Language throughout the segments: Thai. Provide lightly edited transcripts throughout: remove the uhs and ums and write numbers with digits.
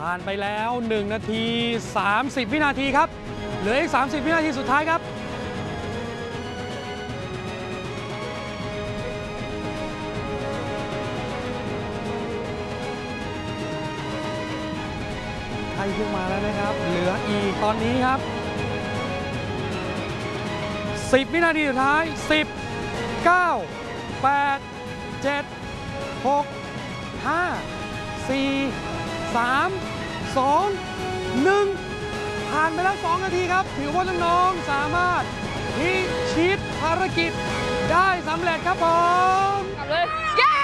ผ่านไปแล้ว1 นาที 30 วินาทีครับเหลืออีก30 วินาทีสุดท้ายครับใกล้ขึ้นมาแล้วนะครับเหลืออีกตอนนี้ครับ10 วินาทีสุดท้าย10 9 8 7 6 5 4 3 2 1ผ่านไปแล้ว2 นาทีครับถือว่าน้องๆสามารถพิชิตภารกิจได้สำเร็จครับผมกลับเลยเย้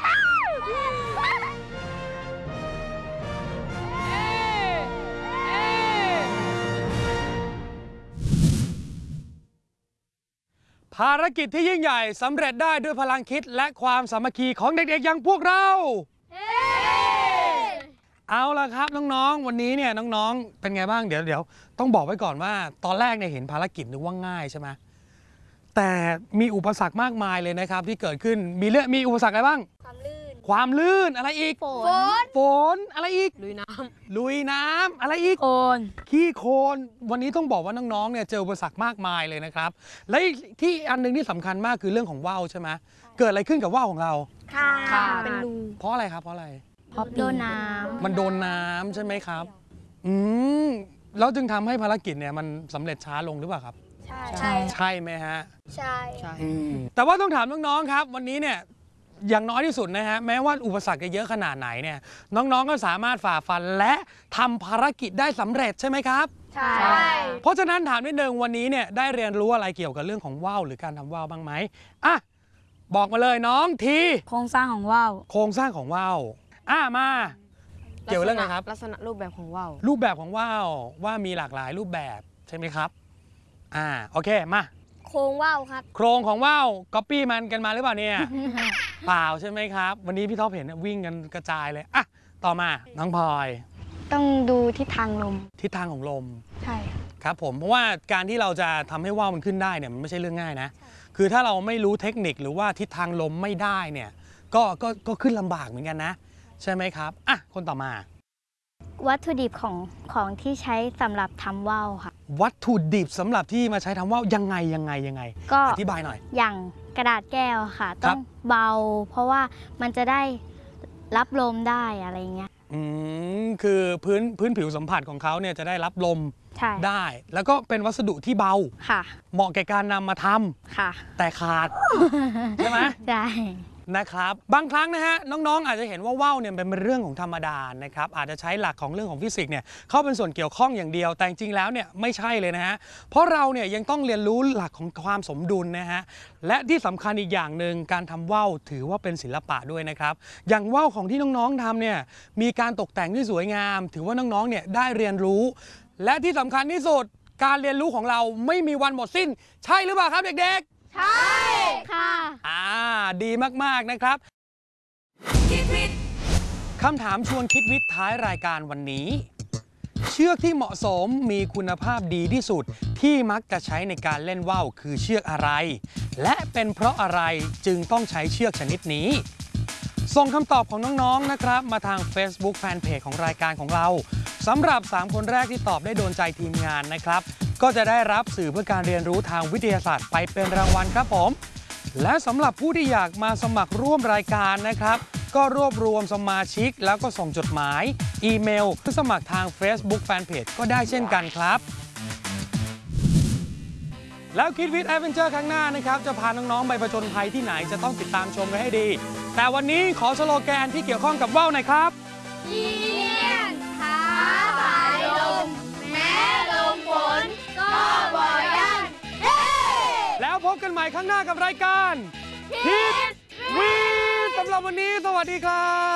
ภารกิจที่ยิ่งใหญ่สำเร็จได้ด้วยพลังคิดและความสามัคคีของเด็กๆอย่างพวกเราเอาล่ะครับน้องๆวันนี้เนี่ยน้องๆเป็นไงบ้างเดี๋ยวต้องบอกไว้ก่อนว่าตอนแรกเนี่ยเห็นภารกิจนึกว่าง่ายใช่ไหมแต่มีอุปสรรคมากมายเลยนะครับที่เกิดขึ้นมีอุปสรรคอะไรบ้างความลื่นอะไรอีกฝนอะไรอีกลุยน้ำอะไรอีกขี้โคลนวันนี้ต้องบอกว่าน้องๆเนี่ยเจออุปสรรคมากมายเลยนะครับและที่อันนึงที่สำคัญมากคือเรื่องของว่าวใช่ไหมเกิดอะไรขึ้นกับว่าวของเราค่ะเป็นรูเพราะอะไรครับเพราะอะไรเพราะโดนน้ำมันโดนน้ำใช่ไหมครับแล้วจึงทำให้ภารกิจเนี่ยมันสำเร็จช้าลงหรือเปล่าครับใช่ไหมฮะใช่แต่ว่าต้องถามน้องๆครับวันนี้เนี่ยอย่างน้อยที่สุดนะฮะแม้ว่าอุปสรรคจะเยอะขนาดไหนเนี่ยน้องๆก็สามารถฝ่าฟันและทำภารกิจได้สำเร็จใช่ไหมครับใช่เพราะฉะนั้นถามนิดนึงวันนี้เนี่ยได้เรียนรู้อะไรเกี่ยวกับเรื่องของว่าวหรือการทำว่าวบ้างไหมอ่ะบอกมาเลยน้องทีโครงสร้างของว่าวมาเกี่ยวเรื่องอะไรครับลักษณะรูปแบบของว่าวว่ามีหลากหลายรูปแบบใช่ไหมครับโอเคมาโครงว่าวครับโครงของว่าวก๊อปปี้มันกันมาหรือเปล่าเนี่ย เปล่าใช่ไหมครับวันนี้พี่ท็อปเห็นวิ่งกันกระจายเลยต่อมาน้องพลอยต้องดูทิศทางลมของลมใช่ครับผมเพราะว่าการที่เราจะทำให้ว่าวมันขึ้นได้เนี่ยมันไม่ใช่เรื่องง่ายนะคือถ้าเราไม่รู้เทคนิคหรือว่าทิศทางลมไม่ได้เนี่ยก็ขึ้นลำบากเหมือนกันนะใช่ไหมครับคนต่อมาวัตถุดิบของที่ใช้สำหรับทำว่าวค่ะวัตถุดิบสำหรับที่มาใช้ทำว่าวยังไงก็อธิบายหน่อยอย่างกระดาษแก้วค่ะต้องเบาเพราะว่ามันจะได้รับลมได้อะไรเงี้ยคือพื้นผิวสัมผัสของเขาเนี่ยจะได้รับลมได้แล้วก็เป็นวัสดุที่เบาค่ะเหมาะแก่การนำมาทำค่ะแต่ขาดใช่ไหมใช่นะครับบางครั้งนะฮะน้องๆอาจจะเห็นว่าว่าวเนี่ยเป็นเรื่องของธรรมดานะครับอาจจะใช้หลักของเรื่องของฟิสิกส์เนี่ยเข้าเป็นส่วนเกี่ยวข้องอย่างเดียวแต่จริงๆแล้วเนี่ยไม่ใช่เลยนะฮะเพราะเราเนี่ยยังต้องเรียนรู้หลักของความสมดุลนะฮะและที่สำคัญอีกอย่างหนึ่งการทำว่าวถือว่าเป็นศิลปะด้วยนะครับอย่างว่าวของที่น้องๆทำเนี่ยมีการตกแต่งที่สวยงามถือว่าน้องๆเนี่ยได้เรียนรู้และที่สำคัญที่สุดการเรียนรู้ของเราไม่มีวันหมดสิ้นใช่หรือเปล่าครับเด็กๆใช่ค่ะดีมากๆนะครับคำถามชวนคิดวิทย์ท้ายรายการวันนี้เชือกที่เหมาะสมมีคุณภาพดีที่สุดที่มักจะใช้ในการเล่นว่าวคือเชือกอะไรและเป็นเพราะอะไรจึงต้องใช้เชือกชนิดนี้ส่งคำตอบของน้องๆนะครับมาทาง Facebook Fanpage ของรายการของเราสำหรับ3คนแรกที่ตอบได้โดนใจทีมงานนะครับก็จะได้รับสื่อเพื่อการเรียนรู้ทางวิทยาศาสตร์ไปเป็นรางวัลครับผมและสำหรับผู้ที่อยากมาสมัครร่วมรายการนะครับก็รวบรวมสมาชิกแล้วก็ส่งจดหมายอีเมลเพื่อสมัครทาง Facebook Fanpage ก็ได้เช่นกันครับแล้วคิดวิทย์แอดเวนเจอร์ครั้งหน้านะครับจะพาน้องๆไปผจญภัยที่ไหนจะต้องติดตามชมกันให้ดีแต่วันนี้ขอสโลแกนที่เกี่ยวข้องกับว่าวหน่อยครับเยี่ยมท้าสายลมแม้ลมฝนก็บ่ยันแล้วพบกันใหม่ครั้งหน้ากับรายการคิดวิทย์สำหรับวันนี้สวัสดีครับ